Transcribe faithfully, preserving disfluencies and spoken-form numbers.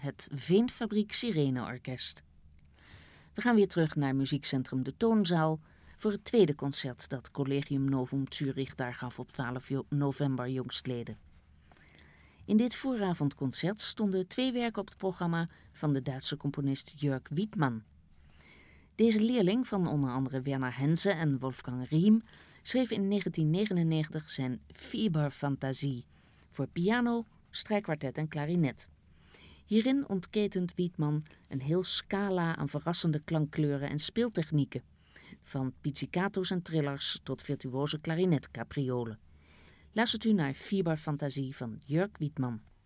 het Veenfabriek Sireneorkest. We gaan weer terug naar muziekcentrum De Toonzaal voor het tweede concert dat Collegium Novum Zürich daar gaf op twaalf november jongstleden. In dit vooravondconcert stonden twee werken op het programma van de Duitse componist Jörg Wiedmann. Deze leerling van onder andere Werner Henze en Wolfgang Riem schreef in negentien negenennegentig zijn Fieberfantasie voor piano, strijkkwartet en klarinet. Hierin ontketent Wiedmann een heel scala aan verrassende klankkleuren en speeltechnieken, van pizzicato's en trillers tot virtuose klarinetcapriolen. Luistert u naar Fieberfantasie van Jörg Wiedmann.